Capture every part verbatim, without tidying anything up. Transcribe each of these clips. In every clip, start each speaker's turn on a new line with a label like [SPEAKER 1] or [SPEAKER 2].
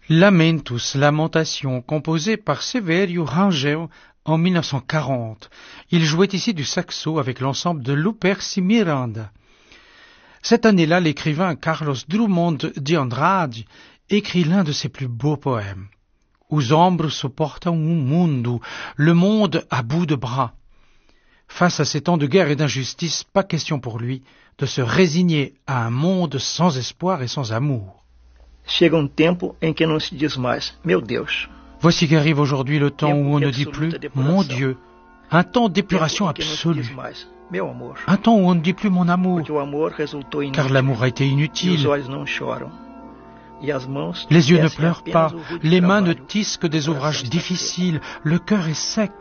[SPEAKER 1] Lamentus, lamentation, composée par Severio Rangel en mille neuf cent quarante. Il jouait ici du saxo avec l'ensemble de Luperci Miranda. Cette année-là, l'écrivain Carlos Drummond de Andrade écrit l'un de ses plus beaux poèmes. Os ombros suportam um mundo, le monde à bout de bras. Face à ces temps de guerre et d'injustice, pas question pour lui de se résigner à un monde sans espoir et sans amour.
[SPEAKER 2] Chega um tempo em que não se diz mais, meu Deus.
[SPEAKER 1] Voici qu'arrive aujourd'hui le temps où on ne dit plus « mon Dieu », un temps d'épuration absolue, un temps où on ne dit plus « mon amour », car l'amour a été inutile. Les yeux ne pleurent pas, les mains ne tissent que des ouvrages difficiles, le cœur est sec.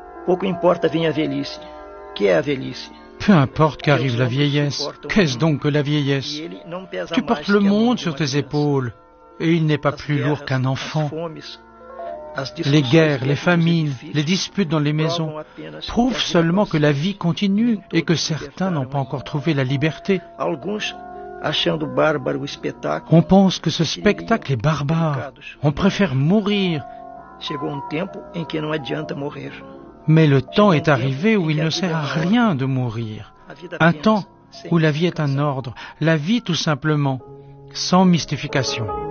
[SPEAKER 1] Peu importe qu'arrive la vieillesse, qu'est-ce donc que la vieillesse? Tu portes le monde sur tes épaules, et il n'est pas plus lourd qu'un enfant. Les guerres, les famines, les disputes dans les maisons prouvent seulement que la vie continue et que certains n'ont pas encore trouvé la liberté. On pense que ce spectacle est barbare, on préfère mourir. Mais le temps est arrivé où il ne sert à rien de mourir. Un temps où la vie est un ordre, la vie tout simplement, sans mystification.